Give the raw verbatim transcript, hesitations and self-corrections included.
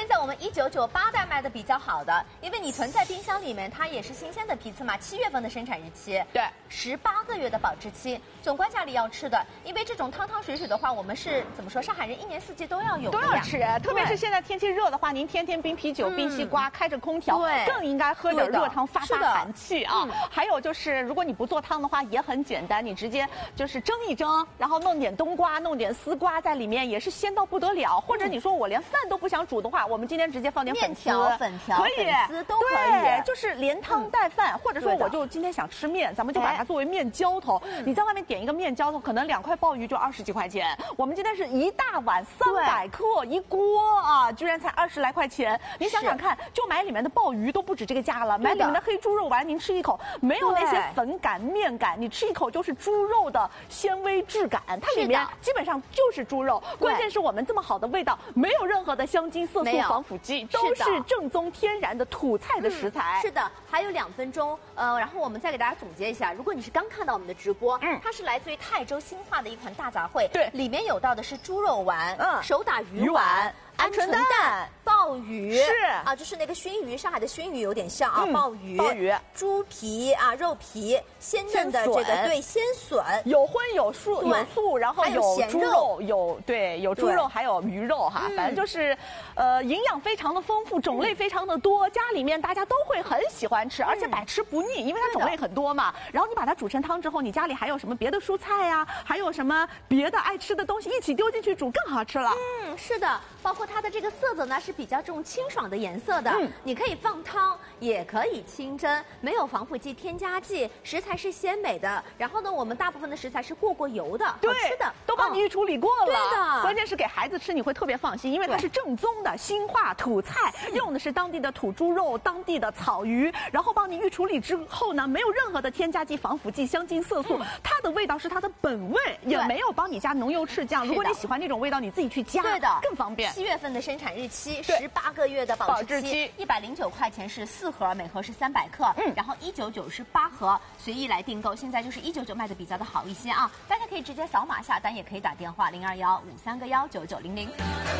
现在我们一九九八代卖的比较好的，因为你囤在冰箱里面，它也是新鲜的批次嘛，七月份的生产日期， 对， 十八个月的保质期，总关家里要吃的，因为这种汤汤水水的话，我们是怎么说？上海人一年四季都要有的呀， 都要吃，特别是现在天气热的话，您天天冰啤酒、冰西瓜，开着空调， 对， 更应该喝点热汤发发寒气啊。 嗯、 还有就是，如果你不做汤的话，也很简单，你直接就是蒸一蒸，然后弄点冬瓜，弄点丝瓜在里面，也是鲜到不得了。或者你说我连饭都不想煮的话，我们今天直接放点粉丝、 面条、粉条、 可以， 粉丝都可以， 对，就是连汤带饭。或者说我就今天想吃面，咱们就把它作为面浇头。你在外面点一个面浇头，可能两块鲍鱼就二十几块钱，我们今天是一大碗三百克一锅啊，居然才二十来块钱。您想想看，就买里面的鲍鱼都不止这个价了，买里面的黑猪肉丸，您吃一口没有那些粉感、面感，你吃一口就是猪肉的纤维质感，它里面基本上就是猪肉。关键是我们这么好的味道，没有任何的香精、色素、防腐剂，都是正宗天然的土菜的食材。 嗯、是的，还有两分钟，呃，然后我们再给大家总结一下，如果你是刚看到我们的直播，嗯，它是来自于泰州新化的一款大杂烩， 对， 里面有到的是猪肉丸， 嗯， 手打鱼丸。鹌鹑蛋、鲍鱼是啊，就是那个熏鱼，上海的熏鱼有点像啊， 嗯、 鲍鱼、 鲍鱼、 猪皮啊，肉皮，鲜嫩的这个对鲜笋， 有荤有素有素，然后有猪肉，有对有猪肉，还有鱼肉哈，嗯、反正就是呃营养非常的丰富，种类非常的多，家里面大家都会很喜欢吃，而且百吃不腻，因为它种类很多嘛。然后你把它煮成汤之后，你家里还有什么别的蔬菜呀、啊，还有什么别的爱吃的东西一起丢进去煮，更好吃了。 嗯，是的，包括它的这个色泽呢是比较这种清爽的颜色的，嗯、你可以放汤，也可以清蒸，没有防腐剂、添加剂，食材是鲜美的。然后呢，我们大部分的食材是过过油的，好吃的， 都帮你预处理过了。 对的， 关键是给孩子吃你会特别放心，因为它是正宗的新化土菜，用的是当地的土猪肉、当地的草鱼，然后帮你预处理之后呢，没有任何的添加剂、防腐剂、香精、色素，嗯、它的味道是它的本味，也没有帮你加浓油赤酱。如果你喜欢那种味道，你自己去加， 对的， 更方便。 七月份的生产日期，十八个月的保质期，一百零九块钱是四盒，每盒是三百克，嗯，然后一九九是八盒，随意来订购。现在就是一九九卖的比较的好一些啊，大家可以直接扫码下单，也可以打电话零二幺五三个幺九九零零。